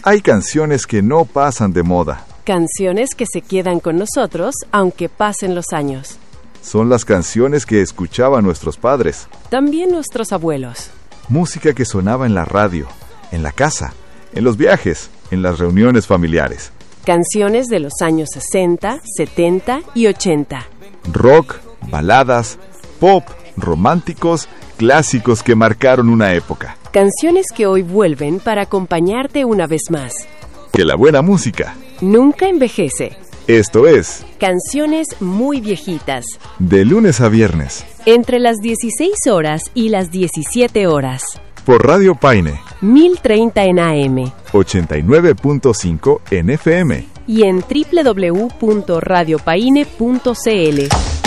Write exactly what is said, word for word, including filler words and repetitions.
Hay canciones que no pasan de moda. Canciones que se quedan con nosotros aunque pasen los años. Son las canciones que escuchaban nuestros padres. También nuestros abuelos. Música que sonaba en la radio, en la casa, en los viajes, en las reuniones familiares. Canciones de los años sesenta, setenta y ochenta. Rock, baladas, pop, románticos, clásicos que marcaron una época. Canciones que hoy vuelven para acompañarte una vez más. Que la buena música nunca envejece. Esto es Canciones muy viejitas. De lunes a viernes. Entre las dieciséis horas y las diecisiete horas. Por Radio Paine. mil treinta en A M. ochenta y nueve punto cinco en F M. Y en doble u doble u doble u punto radio paine punto c l.